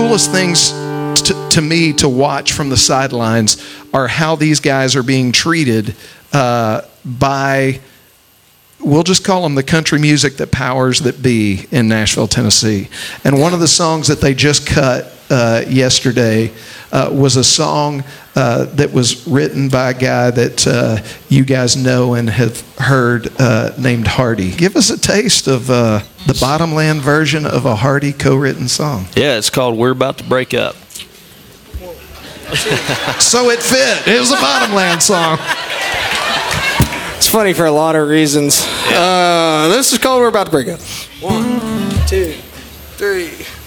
coolest things to me to watch from the sidelines are how these guys are being treated by, we'll just call them the country music that powers that be in Nashville, Tennessee. And one of the songs that they just cut yesterday was a song that was written by a guy that you guys know and have heard named Hardy. Give us a taste of the Bottomland version of a Hardy co-written song. Yeah, it's called We're About to Break Up. So it fit. It was a Bottomland song. It's funny for a lot of reasons. This is called We're About to Break Up. 1, 2, 3.